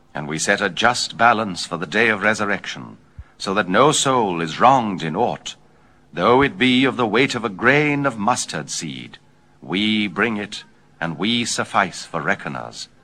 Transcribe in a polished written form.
And we set a just balance for the day of resurrection, so that no soul is wronged in aught, though it be of the weight of a grain of mustard seed. We bring it, and we suffice for reckoners.